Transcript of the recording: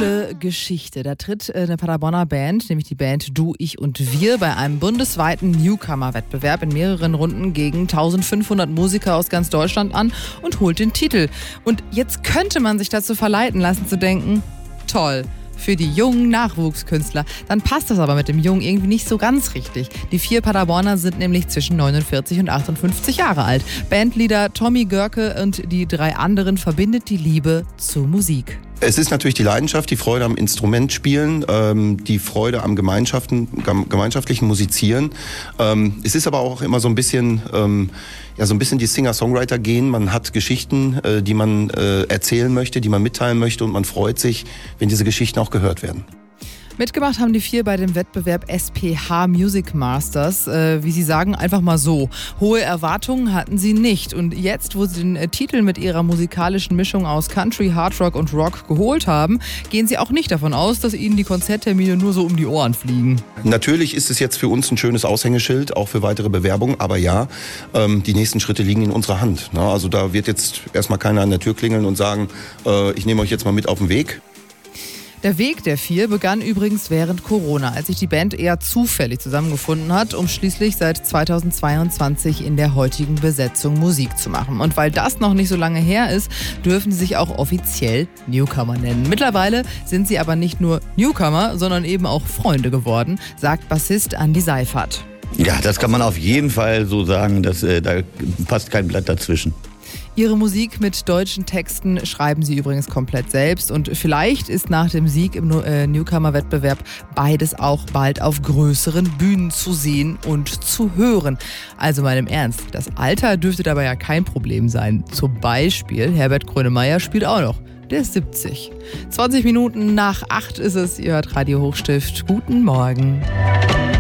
coole Geschichte. Da tritt eine Paderborner Band, nämlich die Band Du, Ich und Wir, bei einem bundesweiten Newcomer-Wettbewerb in mehreren Runden gegen 1500 Musiker aus ganz Deutschland an und holt den Titel. Und jetzt könnte man sich dazu verleiten lassen zu denken, toll. Für die jungen Nachwuchskünstler. Dann passt das aber mit dem Jungen irgendwie nicht so ganz richtig. Die 4 Paderborner sind nämlich zwischen 49 und 58 Jahre alt. Bandleader Tommy Görke und die 3 anderen verbindet die Liebe zur Musik. Es ist natürlich die Leidenschaft, die Freude am Instrumentspielen, die Freude am gemeinschaftlichen Musizieren. Es ist aber auch immer so ein bisschen die Singer-Songwriter-Gen. Man hat Geschichten, die man erzählen möchte, die man mitteilen möchte, und man freut sich, wenn diese Geschichten auch gehört werden. Mitgemacht haben die 4 bei dem Wettbewerb SPH Music Masters. Wie sie sagen, einfach mal so. Hohe Erwartungen hatten sie nicht. Und jetzt, wo sie den Titel mit ihrer musikalischen Mischung aus Country, Hard Rock und Rock geholt haben, gehen sie auch nicht davon aus, dass ihnen die Konzerttermine nur so um die Ohren fliegen. Natürlich ist es jetzt für uns ein schönes Aushängeschild, auch für weitere Bewerbungen. Aber ja, die nächsten Schritte liegen in unserer Hand. Also da wird jetzt erstmal keiner an der Tür klingeln und sagen, ich nehme euch jetzt mal mit auf den Weg. Der Weg der 4 begann übrigens während Corona, als sich die Band eher zufällig zusammengefunden hat, um schließlich seit 2022 in der heutigen Besetzung Musik zu machen. Und weil das noch nicht so lange her ist, dürfen sie sich auch offiziell Newcomer nennen. Mittlerweile sind sie aber nicht nur Newcomer, sondern eben auch Freunde geworden, sagt Bassist Andi Seifert. Ja, das kann man auf jeden Fall so sagen, da passt kein Blatt dazwischen. Ihre Musik mit deutschen Texten schreiben sie übrigens komplett selbst. Und vielleicht ist nach dem Sieg im Newcomer-Wettbewerb beides auch bald auf größeren Bühnen zu sehen und zu hören. Also mal im Ernst, das Alter dürfte dabei ja kein Problem sein. Zum Beispiel Herbert Grönemeyer spielt auch noch. Der ist 70. 20 Minuten nach 8 ist es. Ihr hört Radio Hochstift. Guten Morgen.